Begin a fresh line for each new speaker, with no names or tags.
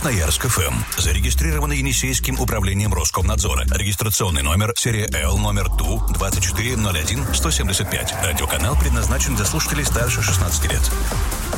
Красноярск ФМ. Зарегистрировано Енисейским управлением Роскомнадзора. Регистрационный номер серия Л, номер ТУ-2401-175. Радиоканал предназначен для слушателей старше 16 лет.